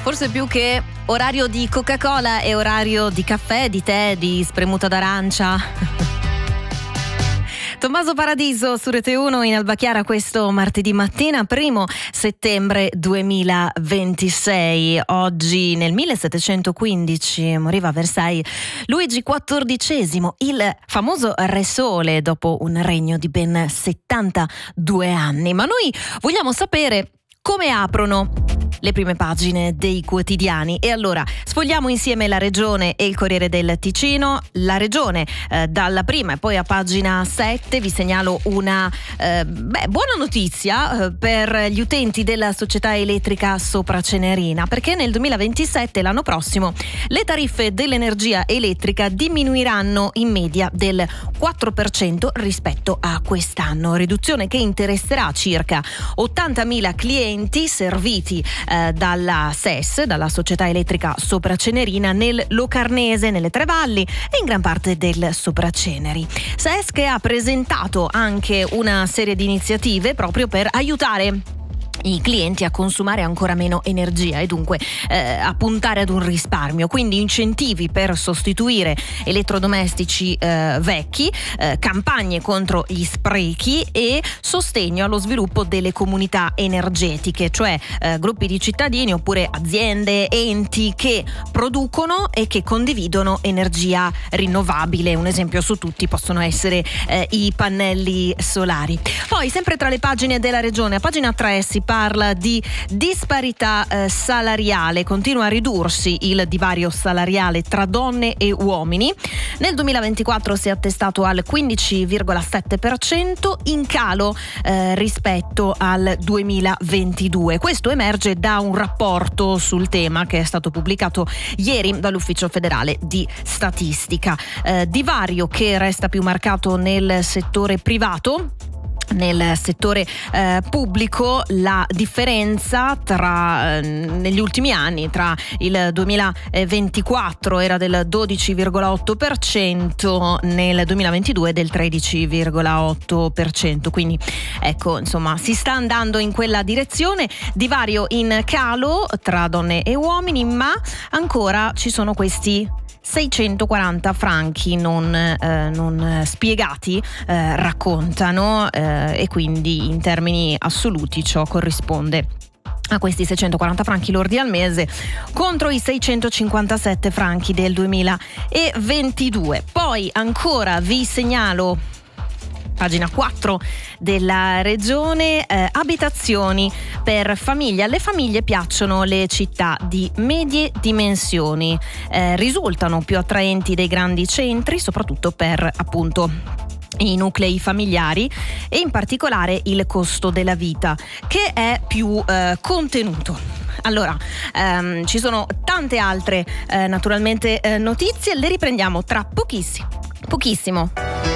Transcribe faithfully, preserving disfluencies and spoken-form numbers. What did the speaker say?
Forse più che orario di Coca-Cola è orario di caffè, di tè, di spremuta d'arancia. Tommaso Paradiso su Rete uno in Alba Chiara questo martedì mattina, primo settembre duemilaventisei. Oggi nel millesettecentoquindici moriva a Versailles Luigi quattordicesimo, il famoso Re Sole, dopo un regno di ben settantadue anni. Ma noi vogliamo sapere come aprono le prime pagine dei quotidiani, e allora sfogliamo insieme La Regione e il Corriere del Ticino. La Regione eh, dalla prima e poi a pagina sette vi segnalo una eh, beh, buona notizia eh, per gli utenti della società elettrica Sopra Cenerina, perché nel duemilaventisette, l'anno prossimo, le tariffe dell'energia elettrica diminuiranno in media del quattro per cento rispetto a quest'anno, riduzione che interesserà circa ottantamila clienti serviti Eh, dalla S E S, dalla società elettrica Sopra Cenerina, nel Locarnese, nelle Tre Valli e in gran parte del Sopraceneri. S E S che ha presentato anche una serie di iniziative proprio per aiutare i clienti a consumare ancora meno energia e dunque eh, a puntare ad un risparmio, quindi incentivi per sostituire elettrodomestici eh, vecchi, eh, campagne contro gli sprechi e sostegno allo sviluppo delle comunità energetiche, cioè eh, gruppi di cittadini oppure aziende, enti che producono e che condividono energia rinnovabile. Un esempio su tutti possono essere eh, i pannelli solari. Poi sempre tra le pagine della Regione, a pagina tre si parla di disparità eh, salariale, continua a ridursi il divario salariale tra donne e uomini. Nel duemilaventiquattro si è attestato al quindici virgola sette per cento, in calo eh, rispetto al duemilaventidue. Questo emerge da un rapporto sul tema che è stato pubblicato ieri dall'Ufficio Federale di Statistica. Eh, divario che resta più marcato nel settore privato. Nel settore eh, pubblico la differenza tra eh, negli ultimi anni, tra il duemilaventiquattro era del dodici virgola otto per cento, nel duemilaventidue del tredici virgola otto per cento, quindi ecco, insomma, si sta andando in quella direzione. Divario in calo tra donne e uomini, ma ancora ci sono questi seicentoquaranta franchi non, eh, non spiegati, eh, raccontano, eh, e quindi in termini assoluti ciò corrisponde a questi seicentoquaranta franchi lordi al mese contro i seicentocinquantasette franchi del duemilaventidue. Poi ancora vi segnalo pagina quattro della Regione, eh, abitazioni per famiglie. Alle famiglie piacciono le città di medie dimensioni, eh, risultano più attraenti dei grandi centri, soprattutto per appunto i nuclei familiari, e in particolare il costo della vita che è più eh, contenuto. Allora, ehm, ci sono tante altre eh, naturalmente eh, notizie, le riprendiamo tra pochissimo. Pochissimo.